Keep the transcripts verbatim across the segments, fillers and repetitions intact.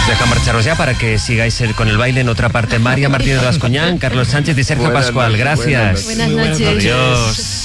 deja marcharos ya para que sigáis el, con el baile en otra parte. María Martínez Bascuñán, Carlos Sánchez y Sergio buenas Pascual. Noches, gracias. Buenas noches. Buenas noches. Adiós.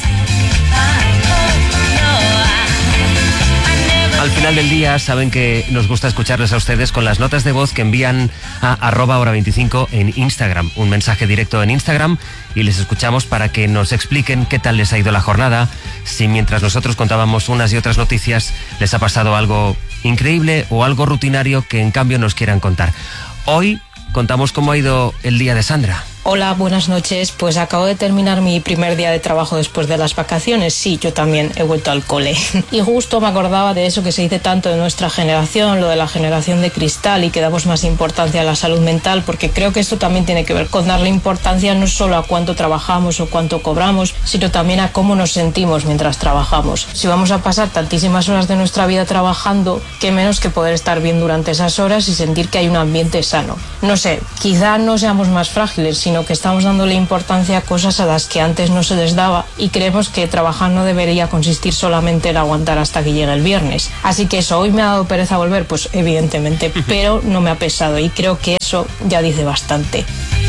Al final del día saben que nos gusta escucharles a ustedes con las notas de voz que envían a arroba hora veinticinco en Instagram. Un mensaje directo en Instagram y les escuchamos para que nos expliquen qué tal les ha ido la jornada. Si mientras nosotros contábamos unas y otras noticias les ha pasado algo increíble o algo rutinario que en cambio nos quieran contar. Hoy contamos cómo ha ido el día de Sandra. Hola, buenas noches. Pues acabo de terminar mi primer día de trabajo después de las vacaciones. Sí, yo también he vuelto al cole. Y justo me acordaba de eso que se dice tanto de nuestra generación, lo de la generación de cristal y que damos más importancia a la salud mental, porque creo que esto también tiene que ver con darle importancia no solo a cuánto trabajamos o cuánto cobramos, sino también a cómo nos sentimos mientras trabajamos. Si vamos a pasar tantísimas horas de nuestra vida trabajando, qué menos que poder estar bien durante esas horas y sentir que hay un ambiente sano. No sé, quizá no seamos más frágiles, sino sino que estamos dándole importancia a cosas a las que antes no se les daba y creemos que trabajar no debería consistir solamente en aguantar hasta que llegue el viernes. Así que eso, ¿hoy me ha dado pereza volver? Pues evidentemente, pero no me ha pesado y creo que eso ya dice bastante.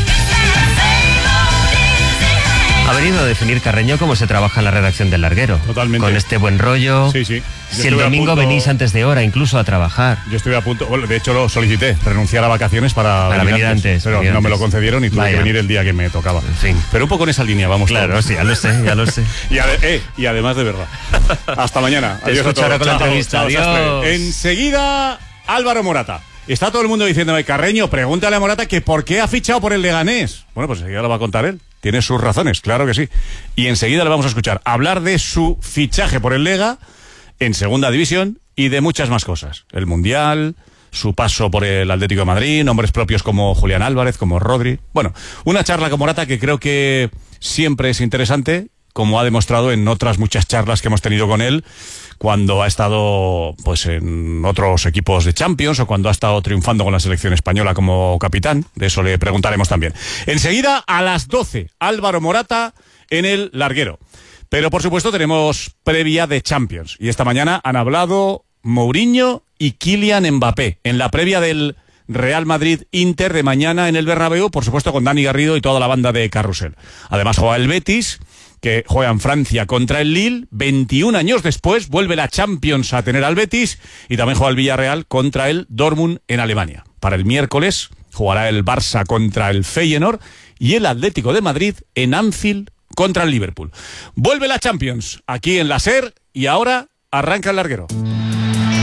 Ha venido a definir Carreño cómo se trabaja en la redacción del Larguero. Totalmente. Con este buen rollo. Sí, sí. Yo si el domingo punto, venís antes de hora, incluso a trabajar. Yo estuve a punto, bueno, de hecho lo solicité, renunciar a vacaciones para, para venir, venir antes, antes. Pero venir no antes. me lo concedieron y tuve Vaya. que venir el día que me tocaba. En fin. Pero un poco en esa línea, vamos. Claro, todos. sí, ya lo sé, ya lo sé. y, ade- eh, y además de verdad. Hasta mañana. Te Adiós a todos. con la Chao, entrevista. chao, Adiós. Sastre. Enseguida, Álvaro Morata. Está todo el mundo diciéndome, Carreño, pregúntale a Morata que por qué ha fichado por el Leganés. Bueno, pues enseguida lo va a contar él. Tiene sus razones, claro que sí. Y enseguida le vamos a escuchar hablar de su fichaje por el Lega en Segunda División y de muchas más cosas. El Mundial, su paso por el Atlético de Madrid, nombres propios como Julián Álvarez, como Rodri. Bueno, una charla con Morata que creo que siempre es interesante, como ha demostrado en otras muchas charlas que hemos tenido con él, cuando ha estado pues en otros equipos de Champions o cuando ha estado triunfando con la selección española como capitán. De eso le preguntaremos también. Enseguida, a las doce, Álvaro Morata en el Larguero. Pero, por supuesto, tenemos previa de Champions. Y esta mañana han hablado Mourinho y Kylian Mbappé en la previa del Real Madrid-Inter de mañana en el Bernabéu, por supuesto con Dani Garrido y toda la banda de Carrusel. Además juega el Betis, que juega en Francia contra el Lille. veintiún años después vuelve la Champions a tener al Betis y también juega el Villarreal contra el Dortmund en Alemania. Para el miércoles jugará el Barça contra el Feyenoord y el Atlético de Madrid en Anfield contra el Liverpool. Vuelve la Champions aquí en la SER y ahora arranca el Larguero.